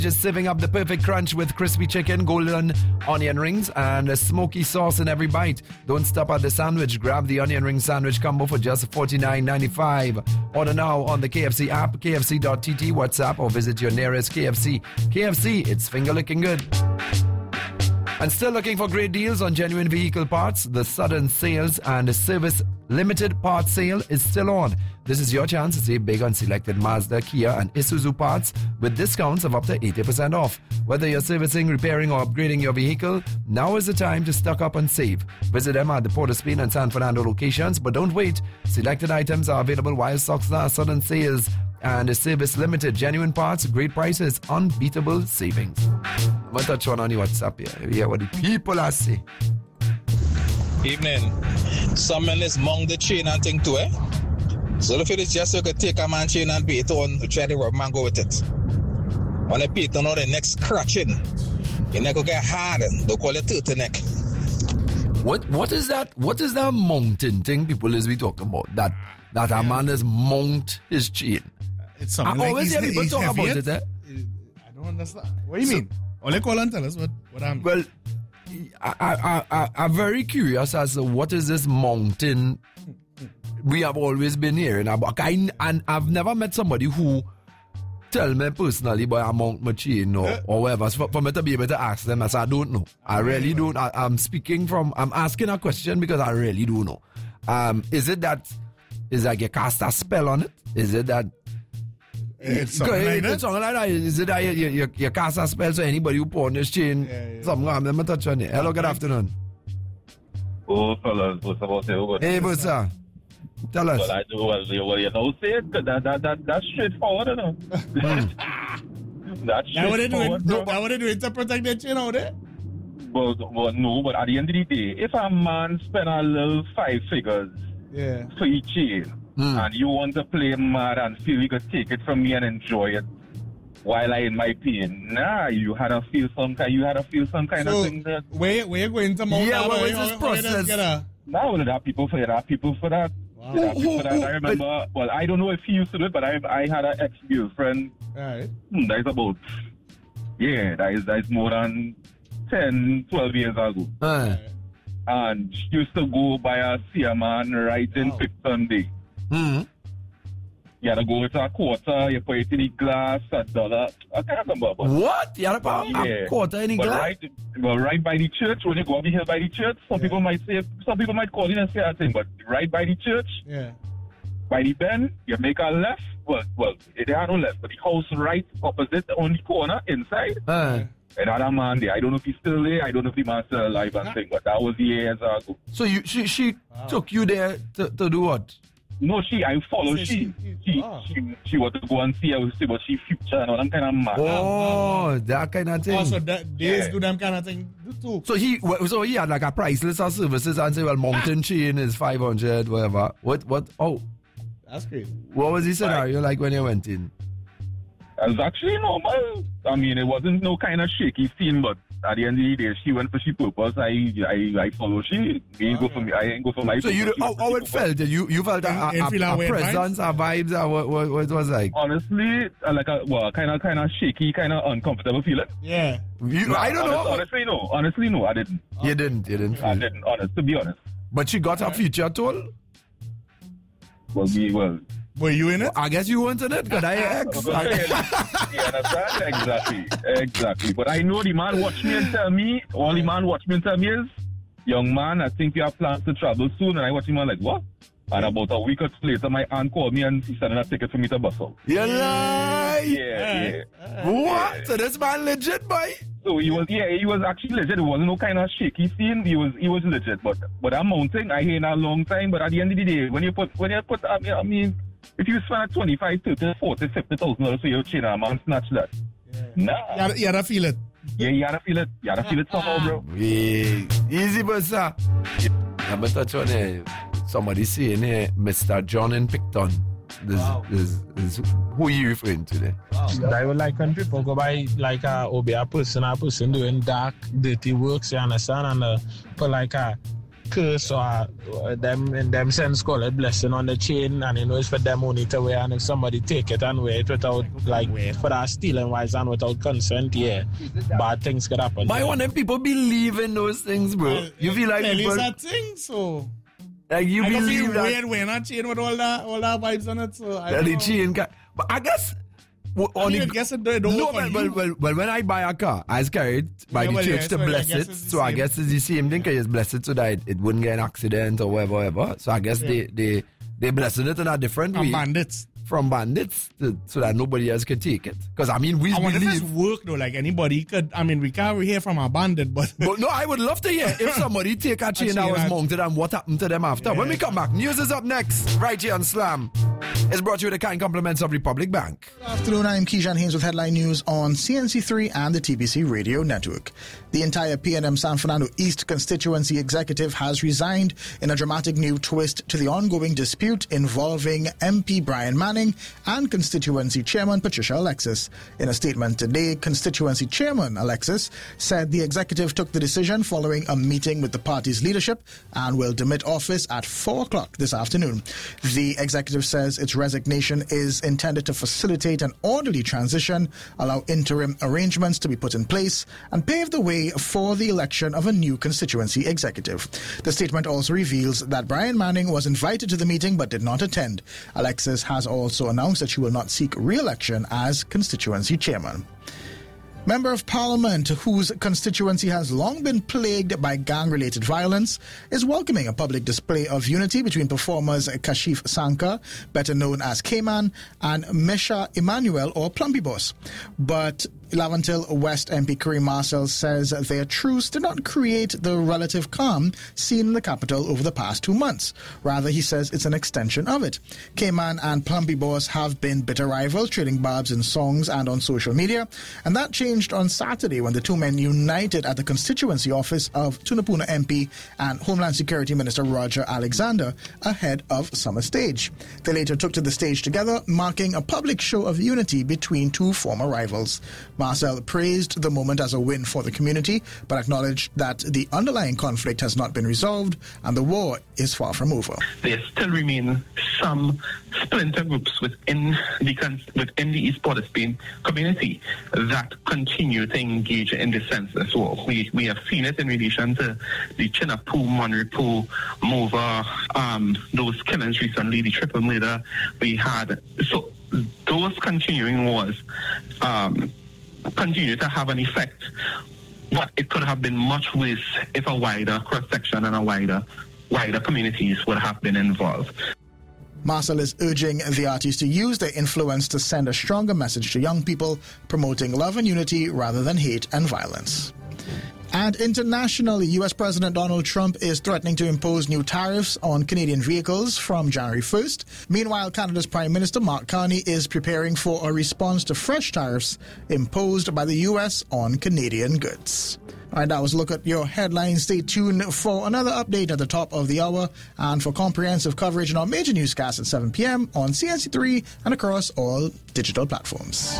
Just serving up the perfect crunch with crispy chicken, golden onion rings, and a smoky sauce in every bite. Don't stop at the sandwich. Grab the onion ring sandwich combo for just $49.95. Order now on the KFC app, kfc.tt, WhatsApp, or visit your nearest KFC. KFC, it's finger licking good. And still looking for great deals on genuine vehicle parts? The Sudden Sales and Service Limited Parts Sale is still on. This is your chance to save big on selected Mazda, Kia, and Isuzu parts with discounts of up to 80% off. Whether you're servicing, repairing, or upgrading your vehicle, now is the time to stock up and save. Visit them at the Port of Spain and San Fernando locations, but don't wait. Selected items are available while stocks last. Sudden Sales and Service Limited. Genuine parts, great prices, unbeatable savings. I'm going to touch on your WhatsApp here. We hear what the people are saying. Evening. Some men is mong the chain and thing too, eh? So if it is just you could take a man chain and pay it on, try to rub man go with it. When I pay it on the next scratching, your neck will get hard. They'll call it turtleneck. What is that? What is that mountain thing people is we talking about? That a man is mount his chain. It's something I like always hear people talk about it, eh? I don't understand. What do you mean? Only call and tell us what I'm... Well, I'm very curious as to what is this mountain we have always been hearing about. And I've never met somebody who tell me personally about a mount my chain or whatever. So for me to be able to ask them, I say, I don't know. I really don't. I'm asking a question because I really don't know. Is it that you cast a spell on it? Is it that... It's something like that. Is it that you cast a spell so anybody who put on this chain, something I'm going to touch on it. Hello, good afternoon. Oh, fellas, what's about you? Hey, Bosa. Tell us. Well, I do well, you know, say it, that's straightforward, you know. That's straightforward. That what they do to protect their chain out there? But no, but at the end of the day, if a man spend a little 5 figures for each chain, and you want to play mad and feel you could take it from me and enjoy it while I in my pain, you had to feel some kind of thing that... Where you going to mount? Yeah, what is this process? Now, there are people for that. Wow. There are people for that. I remember, well, I don't know if he used to do it, but I had an ex-girlfriend. Right. That is about, that is more than 10, 12 years ago. And she used to go by a man right in Picton Day. You had to go with a quarter, you put it in the glass, $1. I can't remember. But what? You had to put a quarter in the glass? Right by the church, when you go up the hill by the church, some people might call in and say that thing, but right by the church, by the bend, you make a left. Well, it had no left, but the house right opposite, the only corner inside. Another man there. I don't know if he's still there. I don't know if the man's still alive and thing, but that was years ago. So she took you there to do what? No, I follow she want to go and see what she future and all that kind of man. Oh, that kind of thing. Oh, so that days do them kind of thing too. So he had like a price list of services and say, well, mountain chain is 500, whatever. What? Oh, that's crazy. What was the scenario like when you went in? It was actually normal. I mean, it wasn't no kind of shaky scene, but at the end of the day, she went for she purpose. I follow she. I ain't go for my. So how it felt? You felt a presence, a vibes, what it was like? Honestly, like a kind of shaky, kind of uncomfortable feeling. Yeah. I don't know. Honestly, no, I didn't. You didn't. I didn't. To be honest. But she got her future told. Well. Were you in it? I guess you weren't in it, because I ex. You understand? Exactly. But I know the man watched me and tell me, all the man watched me and tell me is, young man, I think you have plans to travel soon. And I watched him and like, what? And about a week or two later, my aunt called me and he sent a ticket for me to Bustle. You lie? Yeah. What? Yeah. So this man legit, boy? So he was actually legit. It wasn't no kind of shaky scene. He was legit. But that mountain, I hear in a long time. But at the end of the day, when you put, I mean, if you spend $25, $30, $40, $50,000 for your chain, a man snatch that. Yeah. You gotta feel it. Yeah, you gotta feel it. You gotta feel it somehow, bro. Easy, but sir. I'm going to touch on it. Somebody saying here, Mr. John in Picton. This who are you referring to there? I would like when people go by like a person doing dark, dirty works, you understand? And put like a curse or them in them sense call it blessing on the chain, and it's for them only to wear, and if somebody take it and wear it without for that stealing wise and without consent, bad things could happen. Why want them people believe in those things, bro? You feel like people... It's a thing, so... Like you believe that... weird wearing a chain with all that vibes on it, so... The chain... But I guess... Well, when I buy a car, I carry it by the church to bless it. So I guess it's the same thing. I just bless it so that it wouldn't get an accident or whatever. So I guess they blessed it in a different way. From bandits so that nobody else could take it. Because I mean, we believe... if it's work though, like anybody could... I mean, we can't hear from a bandit, but... But no, I would love to hear if somebody take a chain that was mounted and what happened to them after. Yeah. When we come back, news is up next, right here on Slam. It's brought to you with the kind compliments of Republic Bank. Good afternoon, I'm Keyshawn Haynes with headline news on CNC3 and the TBC Radio Network. The entire PNM San Fernando East constituency executive has resigned in a dramatic new twist to the ongoing dispute involving MP Brian Manning and constituency chairman Patricia Alexis. In a statement today, constituency chairman Alexis said the executive took the decision following a meeting with the party's leadership and will demit office at 4 o'clock this afternoon. The executive says its resignation is intended to facilitate an orderly transition, allow interim arrangements to be put in place, and pave the way for the election of a new constituency executive. The statement also reveals that Brian Manning was invited to the meeting but did not attend. Alexis has also announced that she will not seek re-election as constituency chairman. Member of Parliament, whose constituency has long been plagued by gang-related violence, is welcoming a public display of unity between performers Kashif Sanka, better known as K-Man, and Mesha Emmanuel, or Plumpy Boss. But Lavantil West MP Kareem Marcel says their truce did not create the relative calm seen in the capital over the past 2 months. Rather, he says it's an extension of it. K-Man and Plumpy Boss have been bitter rivals, trading barbs in songs and on social media, and that changed on Saturday when the two men united at the constituency office of Tunapuna MP and Homeland Security Minister Roger Alexander ahead of Summer Stage. They later took to the stage together, marking a public show of unity between two former rivals. Marcel praised the moment as a win for the community, but acknowledged that the underlying conflict has not been resolved and the war is far from over. There still remain some splinter groups within the East Port of Spain community that continue to engage in this senseless war. We have seen it in relation to the Chinapoo, Monrepo, Mova, those killings recently, the triple murder we had. So those continuing wars continue to have an effect, but it could have been much worse if a wider cross-section and a wider communities would have been involved. Marcel is urging the artists to use their influence to send a stronger message to young people, promoting love and unity rather than hate and violence. And internationally, U.S. President Donald Trump is threatening to impose new tariffs on Canadian vehicles from January 1st. Meanwhile, Canada's Prime Minister Mark Carney is preparing for a response to fresh tariffs imposed by the U.S. on Canadian goods. All right, that was a look at your headlines. Stay tuned for another update at the top of the hour and for comprehensive coverage in our major newscasts at 7 p.m. on CNC3 and across all digital platforms.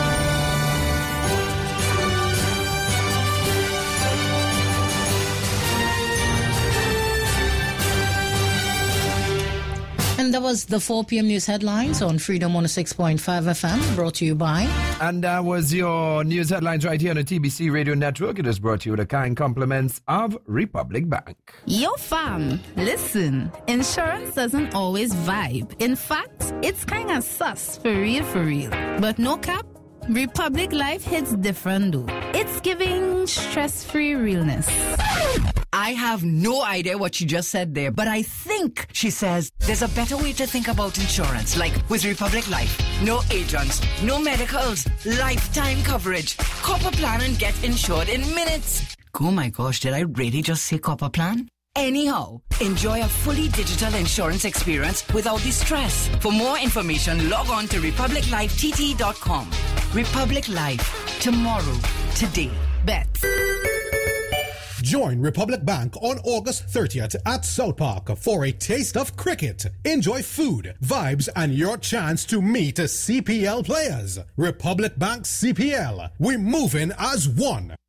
And that was the 4 p.m. news headlines on Freedom 106.5 FM, brought to you by... And that was your news headlines right here on the TBC Radio Network. It is brought to you with the kind compliments of Republic Bank. Yo, fam, listen. Insurance doesn't always vibe. In fact, it's kind of sus, for real. But no cap, Republic Life hits different though. It's giving stress-free realness. I have no idea what she just said there, but I think she says there's a better way to think about insurance, like with Republic Life. No agents, no medicals, lifetime coverage. Copper plan and get insured in minutes. Oh my gosh, did I really just say copper plan? Anyhow, enjoy a fully digital insurance experience without the stress. For more information, log on to republiclifett.com. Republic Life. Tomorrow. Today. Bet. Join Republic Bank on August 30th at South Park for a taste of cricket. Enjoy food, vibes, and your chance to meet CPL players. Republic Bank CPL. We're moving as one.